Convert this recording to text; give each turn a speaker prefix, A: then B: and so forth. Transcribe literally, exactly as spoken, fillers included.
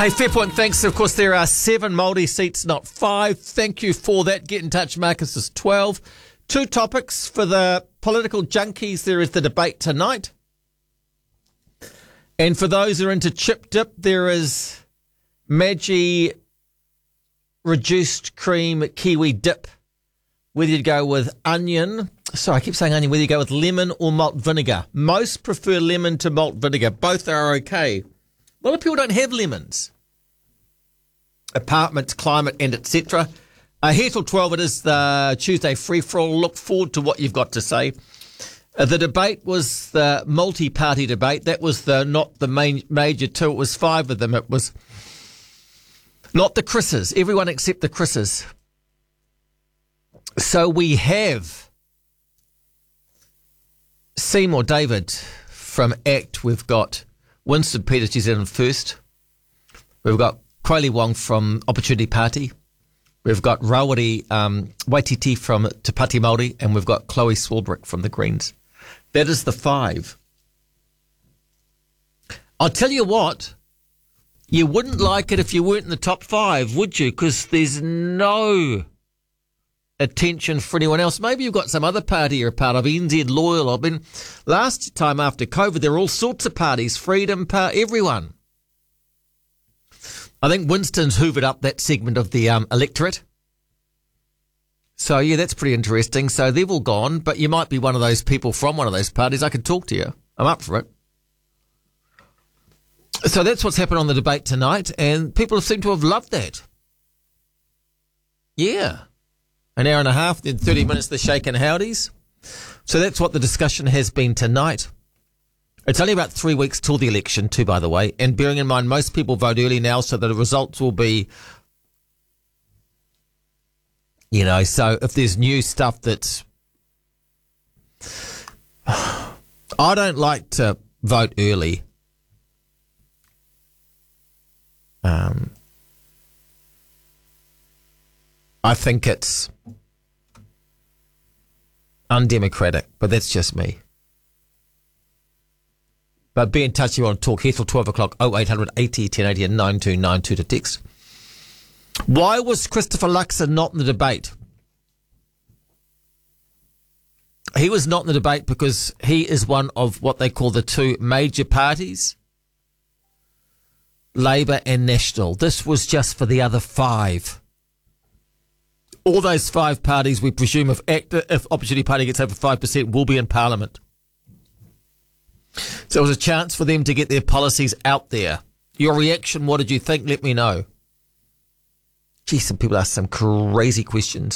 A: Hey, fair point, thanks. Of course, there are seven Māori seats, not five. Thank you for that. Get in touch, Marcus is twelve. Two topics for the political junkies. There is the debate tonight. And for those who are into chip dip, there is Maggi reduced cream kiwi dip. Whether you go with onion, sorry, I keep saying onion, whether you go with lemon or malt vinegar. Most prefer lemon to malt vinegar. Both are okay. A lot of people don't have lemons. Apartments, climate, and et cetera. Uh, here till twelve, it is the Tuesday free-for-all. Look forward to what you've got to say. Uh, the debate was the multi-party debate. That was the not the main major two. It was five of them. It was not the Chris's. Everyone except the Chris's. So we have Seymour David from ACT. We've got Winston Peters, New Zealand First. We've got Crowley Wong from Opportunity Party. We've got Rawiri um, Waititi from Te Pāti Māori, and we've got Chloe Swarbrick from the Greens. That is the five. I'll tell you what, you wouldn't like it if you weren't in the top five, would you? Because there's no attention for anyone else. Maybe you've got some other party you're a part of, N Z Loyal. I've been last time after COVID, there were all sorts of parties, Freedom Party, everyone. I think Winston's hoovered up that segment of the um, electorate. So, yeah, that's pretty interesting. So they've all gone, but you might be one of those people from one of those parties. I could talk to you. I'm up for it. So that's what's happened on the debate tonight, and people seem to have loved that. Yeah. An hour and a half, then thirty minutes, the shake and howdies. So that's what the discussion has been tonight. It's only about three weeks till the election too, by the way. And bearing in mind, most people vote early now, so the results will be, you know, so if there's new stuff that's... I don't like to vote early. Um, I think it's undemocratic, but that's just me. But be in touch if you want to talk. Here till twelve o'clock, oh eight hundred eighty ten eighty and nine two nine two to text. Why was Christopher Luxon not in the debate? He was not in the debate because he is one of what they call the two major parties, Labour and National. This was just for the other five. All those five parties, we presume, if ACT, if Opportunity Party gets over five percent, will be in Parliament. So it was a chance for them to get their policies out there. Your reaction, what did you think? Let me know. Gee, some people ask some crazy questions.